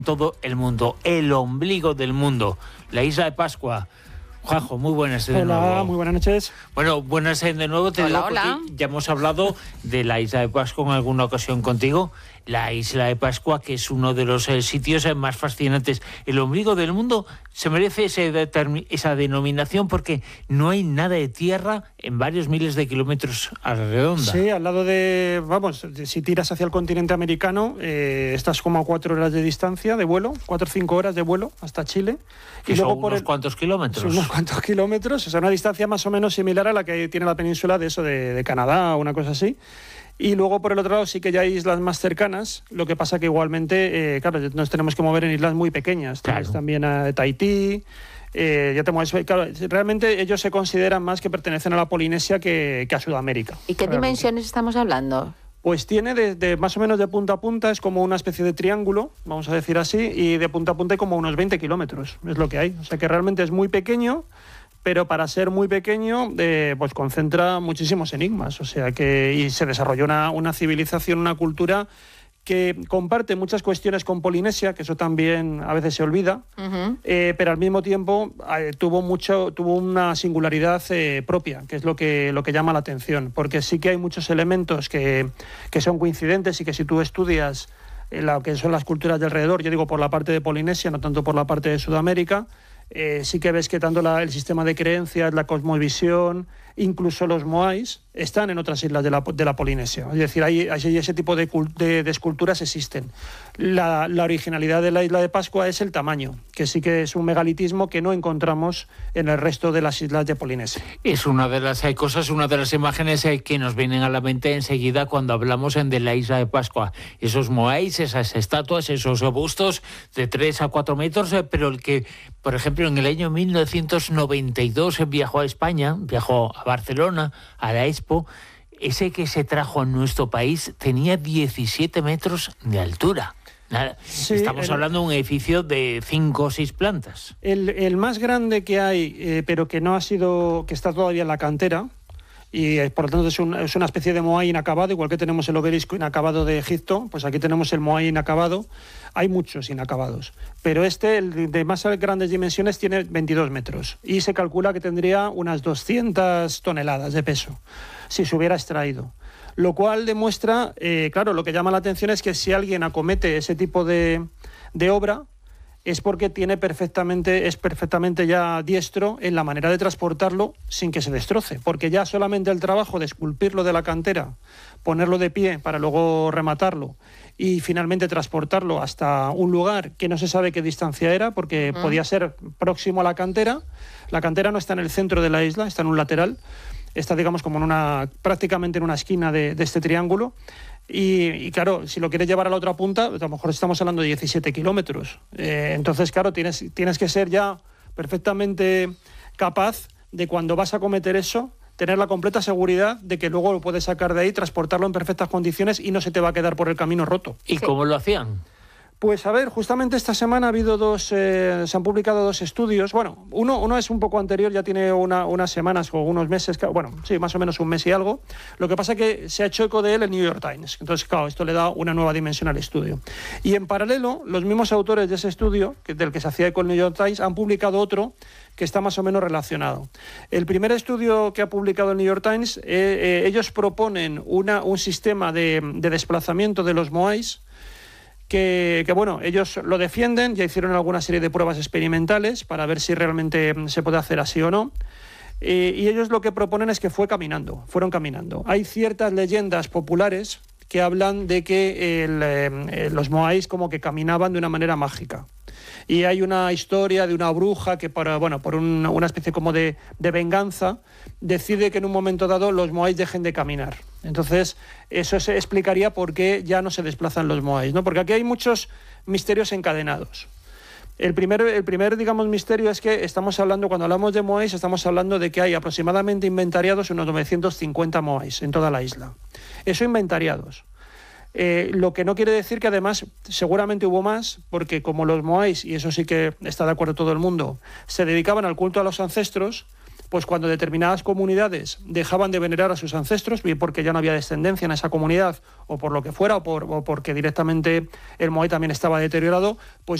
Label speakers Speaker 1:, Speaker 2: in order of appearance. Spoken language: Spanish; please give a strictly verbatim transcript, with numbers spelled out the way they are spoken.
Speaker 1: todo el mundo, el ombligo del mundo, la isla de Pascua. Juanjo, muy buenas de
Speaker 2: hola,
Speaker 1: nuevo.
Speaker 2: Hola, muy buenas noches.
Speaker 1: Bueno, buenas de nuevo. Te
Speaker 3: hola,
Speaker 1: digo
Speaker 3: hola.
Speaker 1: Porque ya hemos hablado de la isla de Pascua en alguna ocasión contigo. La isla de Pascua, que es uno de los eh, sitios eh, más fascinantes. El ombligo del mundo se merece ese determin- esa denominación porque no hay nada de tierra en varios miles de kilómetros a la redonda.
Speaker 2: Sí, al lado de, vamos, si tiras hacia el continente americano, eh, estás como a cuatro horas de distancia de vuelo, cuatro o cinco horas de vuelo hasta Chile.
Speaker 1: Y luego son por unos el, cuantos kilómetros.
Speaker 2: Son unos cuantos kilómetros, o sea, una distancia más o menos similar a la que tiene la península de eso de, de Canadá o una cosa así. Y luego, por el otro lado, sí que ya hay islas más cercanas, lo que pasa que igualmente, eh, claro, nos tenemos que mover en islas muy pequeñas.
Speaker 1: Claro.
Speaker 2: Tienes también a Tahití, eh, ya te mueves, claro, realmente ellos se consideran más que pertenecen a la Polinesia que, que a Sudamérica.
Speaker 3: ¿Y qué realmente. dimensiones estamos hablando?
Speaker 2: Pues tiene de, de más o menos de punta a punta, es como una especie de triángulo, vamos a decir así, y de punta a punta hay como unos veinte kilómetros, es lo que hay. O sea que realmente es muy pequeño, pero para ser muy pequeño, eh, pues concentra muchísimos enigmas. O sea que y se desarrolló una, una civilización, una cultura que comparte muchas cuestiones con Polinesia, que eso también a veces se olvida, uh-huh. eh, pero al mismo tiempo eh, tuvo mucho, tuvo una singularidad eh, propia, que es lo que, lo que llama la atención, porque sí que hay muchos elementos que, que son coincidentes y que si tú estudias eh, lo que son las culturas de alrededor, yo digo por la parte de Polinesia, no tanto por la parte de Sudamérica, Eh, sí que ves que tanto la, el sistema de creencias, la cosmovisión, incluso los moais, están en otras islas de la, de la Polinesia. Es decir, hay, hay ese tipo de, de, de esculturas existen. La, la originalidad de la isla de Pascua es el tamaño, que sí que es un megalitismo que no encontramos en el resto de las islas de Polinesia.
Speaker 1: Es una de las hay cosas, una de las imágenes eh, que nos vienen a la mente enseguida cuando hablamos en de la isla de Pascua. Esos moais, esas estatuas, esos bustos de tres a cuatro metros, eh, pero el que, por ejemplo, en el año mil novecientos noventa y dos viajó a España, viajó a Barcelona, a la Expo. Ese que se trajo a nuestro país tenía diecisiete metros de altura. Nada, sí, estamos el, hablando de un edificio de cinco o seis plantas.
Speaker 2: El, el más grande que hay, eh, pero que no ha sido, que está todavía en la cantera, y eh, por lo tanto es, un, es una especie de moai inacabado, igual que tenemos el obelisco inacabado de Egipto, pues aquí tenemos el moai inacabado. Hay muchos inacabados, pero este, el de más grandes dimensiones, tiene veintidós metros y se calcula que tendría unas doscientas toneladas de peso si se hubiera extraído. Lo cual demuestra, eh, claro, lo que llama la atención es que si alguien acomete ese tipo de, de obra, es porque tiene perfectamente, es perfectamente ya diestro en la manera de transportarlo sin que se destroce, porque ya solamente el trabajo de esculpirlo de la cantera, ponerlo de pie para luego rematarlo y finalmente transportarlo hasta un lugar que no se sabe qué distancia era, porque uh-huh. podía ser próximo a la cantera. La cantera no está en el centro de la isla, está en un lateral, está digamos como en una, prácticamente en una esquina de, de este triángulo. Y, y claro, si lo quieres llevar a la otra punta, a lo mejor estamos hablando de diecisiete kilómetros. Eh, entonces, claro, tienes, tienes que ser ya perfectamente capaz de cuando vas a cometer eso, tener la completa seguridad de que luego lo puedes sacar de ahí, transportarlo en perfectas condiciones y no se te va a quedar por el camino roto.
Speaker 1: ¿Y sí. cómo lo hacían?
Speaker 2: Pues a ver, justamente esta semana ha habido dos, eh, se han publicado dos estudios. Bueno, uno, uno es un poco anterior, ya tiene una, unas semanas o unos meses, bueno, sí, más o menos un mes y algo. Lo que pasa es que se ha hecho eco de él el New York Times. Entonces, claro, esto le da una nueva dimensión al estudio. Y en paralelo, los mismos autores de ese estudio, que, del que se hacía eco el New York Times, han publicado otro que está más o menos relacionado. El primer estudio que ha publicado el New York Times, eh, eh, ellos proponen una, un sistema de, de desplazamiento de los moais, Que, que bueno, ellos lo defienden, ya hicieron alguna serie de pruebas experimentales para ver si realmente se puede hacer así o no, eh, y ellos lo que proponen es que fue caminando, fueron caminando. Hay ciertas leyendas populares que hablan de que el, eh, los moais como que caminaban de una manera mágica. Y hay una historia de una bruja que para, bueno, por un, una especie como de, de venganza decide que en un momento dado los moais dejen de caminar. Entonces eso se explicaría por qué ya no se desplazan los moais, ¿no? Porque aquí hay muchos misterios encadenados. El primer, el primer, digamos, misterio es que estamos hablando, cuando hablamos de moais, estamos hablando de que hay aproximadamente inventariados unos novecientos cincuenta moais en toda la isla. Eso inventariados. Eh, lo que no quiere decir que además seguramente hubo más, porque como los moais, y eso sí que está de acuerdo todo el mundo, se dedicaban al culto a los ancestros, pues cuando determinadas comunidades dejaban de venerar a sus ancestros, bien porque ya no había descendencia en esa comunidad o por lo que fuera, o, por, o porque directamente el moai también estaba deteriorado, pues